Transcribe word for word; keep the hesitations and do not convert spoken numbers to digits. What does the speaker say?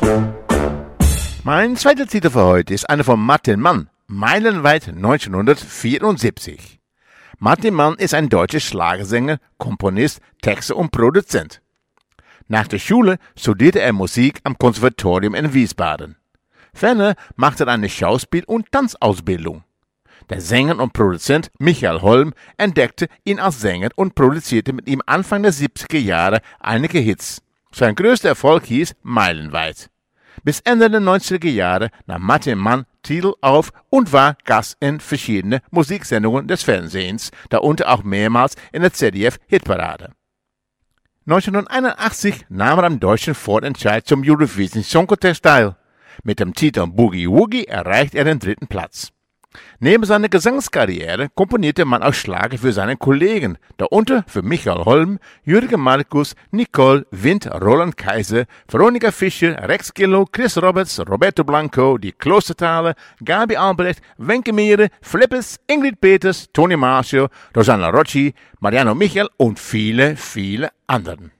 Mein zweiter Titel für heute ist einer von Martin Mann, Meilenweit neunzehnhundertvierundsiebzig. Martin Mann ist ein deutscher Schlagersänger, Komponist, Texter und Produzent. Nach der Schule studierte er Musik am Konservatorium in Wiesbaden. Ferner machte er eine Schauspiel- und Tanzausbildung. Der Sänger und Produzent Michael Holm entdeckte ihn als Sänger und produzierte mit ihm Anfang der siebziger Jahre einige Hits. Sein größter Erfolg hieß Meilenweit. Bis Ende der neunziger Jahre nahm Martin Mann Titel auf und war Gast in verschiedenen Musiksendungen des Fernsehens, darunter auch mehrmals in der Z D F-Hitparade. neunzehnhunderteinundachtzig nahm er am deutschen Vorentscheid zum Eurovision Song Contest teil. Mit dem Titel Boogie Woogie erreicht er den dritten Platz. Neben seiner Gesangskarriere komponierte man auch Schlager für seine Kollegen, darunter für Michael Holm, Jürgen Markus, Nicole Wind, Roland Kaiser, Veronika Fischer, Rex Gillow, Chris Roberts, Roberto Blanco, die Klostertaler, Gabi Albrecht, Wenke Meere, Flippes, Ingrid Peters, Toni Marshall, Rosanna Rocci, Mariano Michel und viele, viele anderen.